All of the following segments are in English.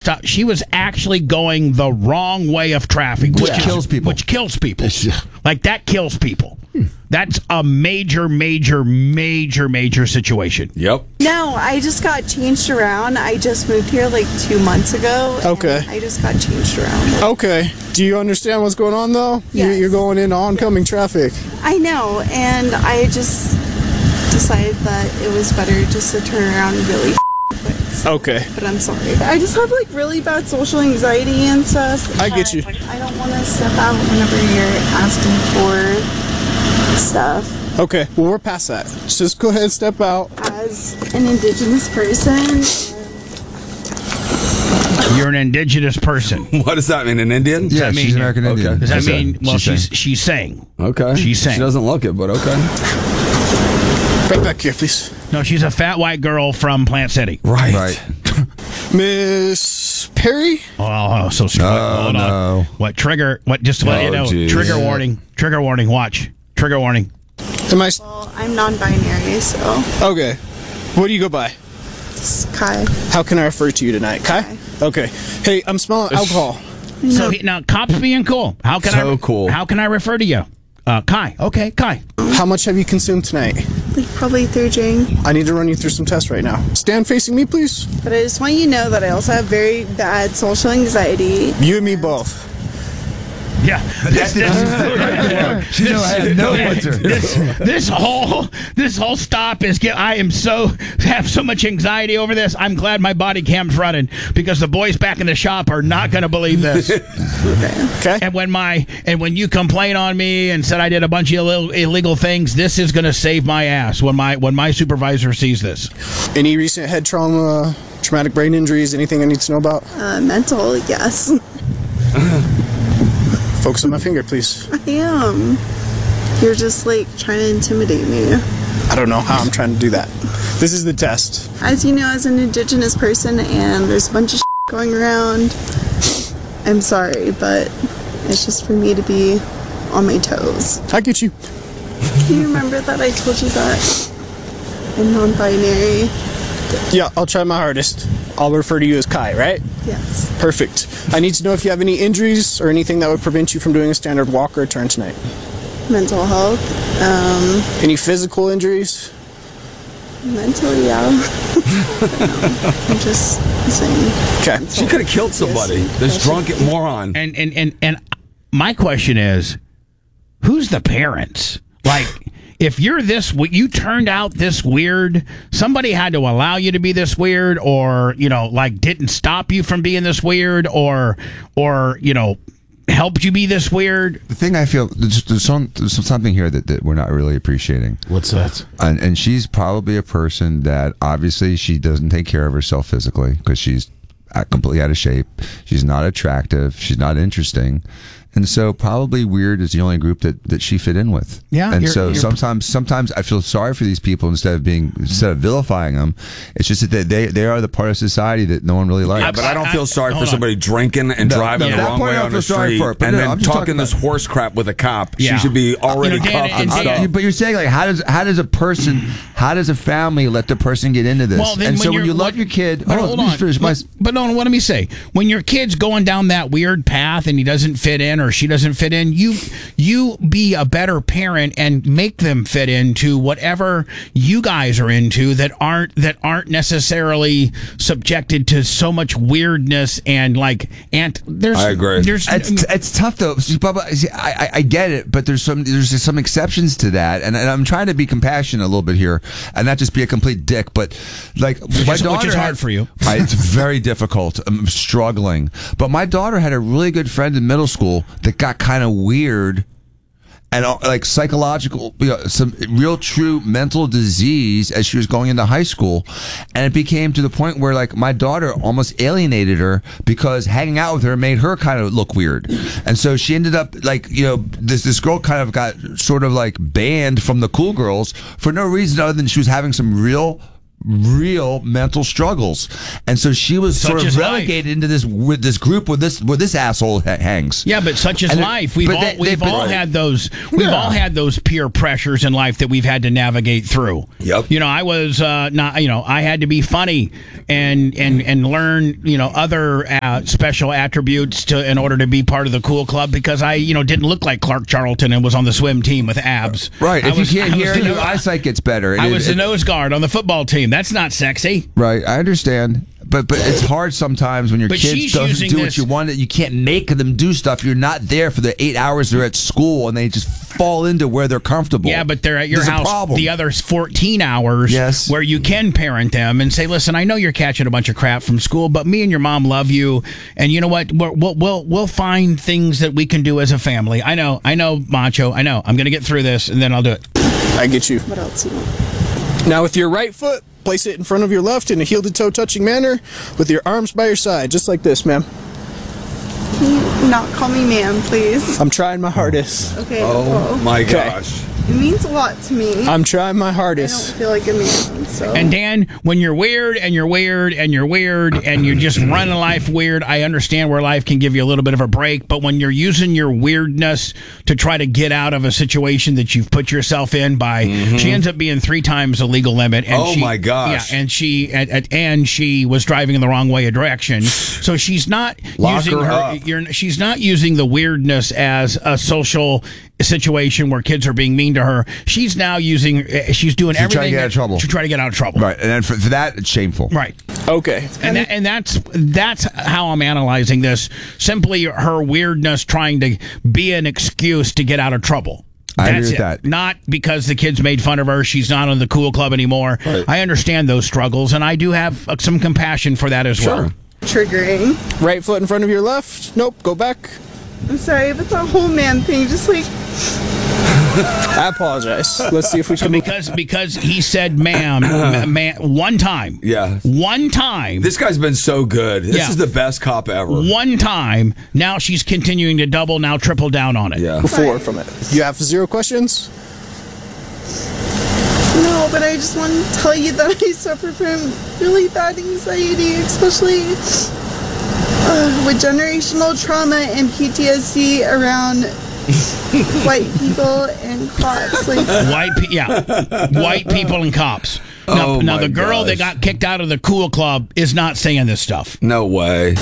stop. She was actually going the wrong way of traffic, Which kills people. Which kills people. Like, that kills people. That's a major situation. Yep. No, I just got changed around. I just moved here like 2 months ago. Okay. I just got changed around. Okay. Do you understand what's going on, though? Yes. You're going into oncoming traffic. I know, and I just decided that it was better just to turn around really quick. Okay. But I'm sorry. I just have like really bad social anxiety and stuff. I get you. I don't want to step out whenever you're asking for stuff. Okay. Well, we're past that. Just go ahead and step out. As an indigenous person. You're an indigenous person. What does that mean? An Indian? Does that mean, she's American Indian. Does that mean? Well, she's she's saying. Okay. She's saying. She doesn't look it, but okay. Right back here, please. No, she's a fat white girl from Plant City. Right. Miss Perry? Oh, so strong. Hold on. What trigger? What? Just to let you know. Geez. Trigger warning. Trigger warning. Watch. Trigger warning. Am I? Well, I'm non-binary, so Okay. What do you go by? it's Kai. How can I refer to you tonight? Kai? Okay. Hey, I'm smelling alcohol. So now, cops being cool. How can So I? cool. How can I refer to you? Kai. Okay, Kai. How much have you consumed tonight? Like probably 3 drink. I need to run you through some tests right now. Stand facing me, please. But I just want you to know that I also have very bad social anxiety. You and me both. Yeah. She know I have no answer. This whole stop is. I have so much anxiety over this. I'm glad my body cam's running because the boys back in the shop are not going to believe this. Okay. And when you complain on me and said I did a bunch of illegal things, this is going to save my ass when my supervisor sees this. Any recent head trauma, traumatic brain injuries, anything I need to know about? Mental, yes. Focus on my finger, please. I am. You're just like trying to intimidate me. I don't know how I'm trying to do that. This is the test. As you know, as an indigenous person, and there's a bunch of going around, I'm sorry, but it's just for me to be on my toes. I get you. Can you remember that I told you that I'm non-binary? Yeah, I'll try my hardest. I'll refer to you as Kai, right? Yes. Perfect. I need to know if you have any injuries or anything that would prevent you from doing a standard walk or turn tonight. Mental health. Any physical injuries? Mental, yeah. I'm just saying. Okay. She could have killed somebody. This drunk moron. And my question is, who's the parents? Like, if you're you turned out this weird, somebody had to allow you to be this weird, or didn't stop you from being this weird, or helped you be this weird. The thing I feel, there's something here that we're not really appreciating. What's that? And she's probably a person that obviously she doesn't take care of herself physically because she's completely out of shape. She's not attractive. She's not interesting. And so probably weird is the only group that she fit in with. Yeah. And so sometimes I feel sorry for these people instead of vilifying them. It's just that they are the part of society that no one really likes. But I don't feel sorry for somebody drinking and driving the that wrong part way I on feel the sorry street for, but and no, then I'm just talking talking this about- horse crap with a cop. Yeah. She should be already Dan, cuffed and and stuff. But you're saying, like, how does a family let the person get into this? Well, then and so when you're- you love your kid, But hold on. But no, let me say, when your kid's going down that weird path and he doesn't fit in or she doesn't fit in, you be a better parent and make them fit into whatever you guys are into that aren't necessarily subjected to so much weirdness and there's. I agree. It's tough though. See, Bubba, I get it, but there's some exceptions to that, and I'm trying to be compassionate a little bit here and not just be a complete dick. But my daughter, which is hard for you. It's very difficult. I'm struggling. But my daughter had a really good friend in middle school that got kind of weird. And psychological, some real true mental disease as she was going into high school. And it became to the point where my daughter almost alienated her because hanging out with her made her kind of look weird. And so she ended up this girl kind of got sort of banned from the cool girls for no reason other than she was having some real real mental struggles, and so she was Such sort is of life. relegated into this with this group where this asshole hangs. Yeah, but such is And life. We've all had those. We've Yeah. all had those peer pressures in life that we've had to navigate through. Yep. You know, I was not. You know, I had to be funny and learn other special attributes in order to be part of the cool club because I didn't look like Clark Charlton and was on the swim team with abs. Right. If you can't hear, the your eyesight gets better. I was the nose guard on the football team. That's not sexy. Right, I understand, but it's hard sometimes when your But kids she's doesn't using do what this- you want. You can't make them do stuff. You're not there for the 8 hours they're at school, and they just fall into where they're comfortable. Yeah, but they're at your There's a house problem. the other 14 hours Yes. where you can parent them and say, listen, I know you're catching a bunch of crap from school, but me and your mom love you. And you know what? We'll find things that we can do as a family. I know, Macho. I know. I'm going to get through this, and then I'll do it. I get you. What else you want? Now, with your right foot, place it in front of your left in a heel-to-toe touching manner with your arms by your side, just like this, ma'am. Can you not call me ma'am, please? I'm trying my hardest. Okay. Oh well, my Okay. gosh. it means a lot to me. I'm trying my I hardest. don't feel like a man, so. And Dan, when you're weird and you're weird and you're weird and you just run a life weird, I understand where life can give you a little bit of a break. But when you're using your weirdness to try to get out of a situation that you've put yourself in by, she ends up being 3 times the legal limit. And Oh, my gosh. Yeah, and she was driving in the wrong way of direction. So she's not Lock using her up. she's not using the weirdness as a social situation where kids are being mean to her. She's now using. She's doing To try to everything get out of trouble. to try to get out of trouble. Right, and then for that, it's shameful. Right. Okay. And that's how I'm analyzing this. Simply her weirdness trying to be an excuse to get out of trouble. I agree That's with that. Not because the kids made fun of her. She's not on the cool club anymore. Right. I understand those struggles, and I do have some compassion for that as well. Triggering. Right foot in front of your left. Nope, go back. I'm sorry, but the whole man thing just like. I apologize. Let's see if we can move. Because he said ma'am one time. Yeah. One time. This guy's been so good. This Yeah. is the best cop ever. One time. Now she's continuing to double, now triple down on it. Yeah. Before from it. You have 0 questions? No, but I just want to tell you that I suffer from really bad anxiety, especially with generational trauma and PTSD around white people and cops. Like, White people and cops. Now, Oh now my the girl that gosh. got kicked out of the cool club is not saying this stuff. No way.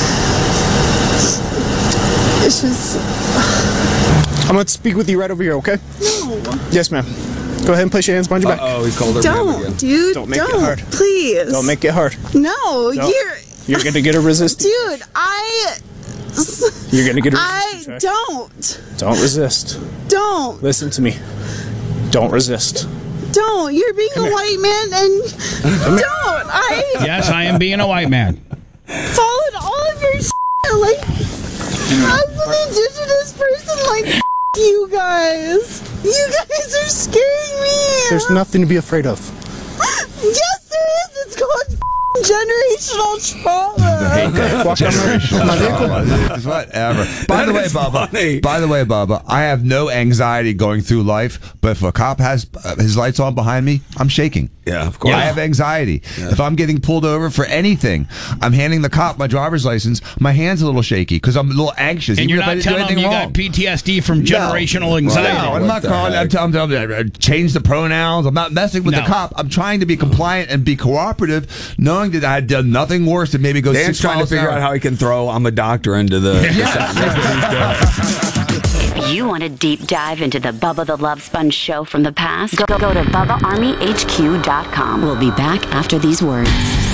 it's just I'm going to speak with you right over here, okay? no. Yes, ma'am. Go ahead and place your hands behind your back. Oh, he called her ma'am again. Don't, dude. Don't make it hard. Please. Don't make it hard. No, Don't. You're going to get a resistance. dude. You're going to get a I resistance. don't. Don't resist. Don't. Listen to me. Don't resist. Don't. You're being a white man and don't. I Yes, I am being a white man. followed all of your shit. Like, as an indigenous person, like, you guys. You guys are scaring me. There's nothing to be afraid of. Yes, there is. It's called generational trauma. Walk on my vehicle. Whatever. By the way, funny. Bubba, I have no anxiety going through life, but if a cop has his lights on behind me, I'm shaking. Yeah, of course. I have anxiety. If I'm getting pulled over for anything, I'm handing the cop my driver's license, my hand's a little shaky because I'm a little anxious. And even you're if I not didn't do telling them you anything got wrong. PTSD from generational anxiety. No, I'm What not the calling. heck? I'm telling them change the pronouns. I'm not messing with No. the cop. I'm trying to be compliant and be cooperative, knowing that I had done nothing worse than maybe go Dan's 6 trying to miles an figure hour. out how he can throw "I'm a doctor" into the. If you want a deep dive into the Bubba the Love Sponge show from the past, go to BubbaArmyHQ.com. We'll be back after these words.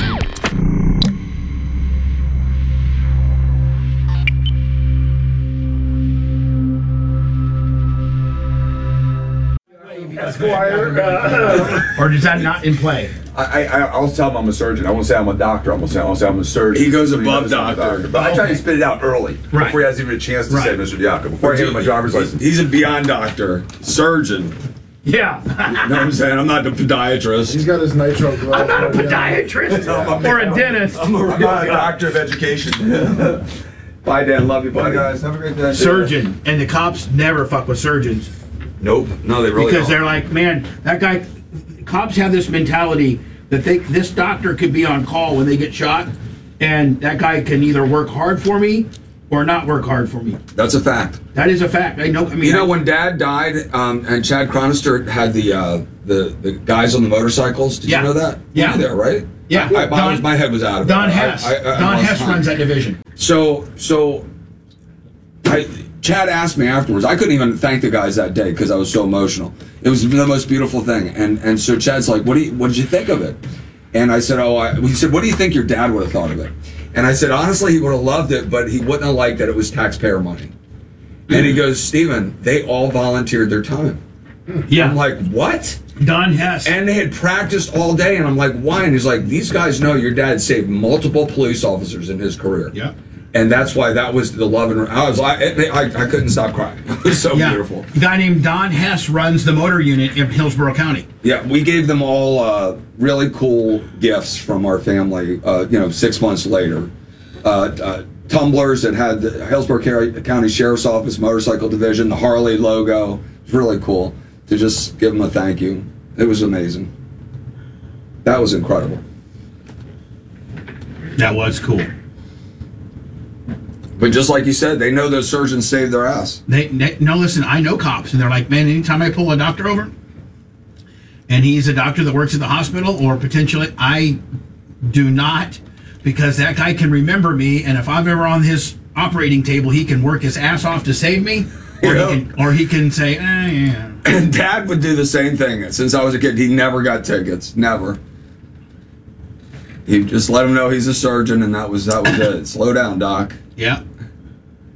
Or is that not in play? I'll tell him I'm a surgeon. I won't say I'm a doctor. I'll say I'm a surgeon. He goes So above knows I'm a doctor. But I try to spit it out early. Right. Before he has even a chance to say Right. Mr. Diaco. Before I hand him my driver's license. He's a beyond doctor, surgeon. Yeah. You know what I'm saying? I'm not a podiatrist. He's got his nitro glove. I'm not a podiatrist or a dentist. I'm not a doctor of education. Bye, Dan. Love you, buddy. Bye, guys. Have a great day. Surgeon. And the cops never fuck with surgeons. Nope. No, they really Because don't. they're like, man, that guy. Cops have this mentality that this doctor could be on call when they get shot, and that guy can either work hard for me or not work hard for me. That's a fact. That is a fact. I know. I mean, You know, when Dad died, and Chad Chronister had the guys on the motorcycles. Did Yeah. you know that? Yeah. You were there, right? Yeah. My head was out of it. Don Hess. Don lost Hess time. runs that division. So Chad asked me afterwards. I couldn't even thank the guys that day because I was so emotional. It was the most beautiful thing. And so Chad's like, what did you think of it? And I said, he said, what do you think your dad would have thought of it? And I said, honestly, he would have loved it, but he wouldn't have liked that it was taxpayer money. And he goes, Steven, they all volunteered their time. Yeah. I'm like, what? Don Hess. And they had practiced all day, and I'm like, why? And he's like, these guys know your dad saved multiple police officers in his career. Yeah. And that's why that was the love and I was like, I couldn't stop crying. It was so beautiful. A guy named Don Hess runs the motor unit in Hillsborough County. Yeah, we gave them all really cool gifts from our family. 6 months later, tumblers that had the Hillsborough County Sheriff's Office Motorcycle Division, the Harley logo. It was really cool to just give them a thank you. It was amazing. That was incredible. That was cool. But just like you said, they know those surgeons saved their ass. No, listen, I know cops, and they're like, man, anytime I pull a doctor over, and he's a doctor that works at the hospital, or potentially, I do not, because that guy can remember me, and if I'm ever on his operating table, he can work his ass off to save me, or he can say, yeah. And Dad would do the same thing. Since I was a kid, he never got tickets. Never. He just let him know he's a surgeon, and that was it. Slow down, Doc. Yeah.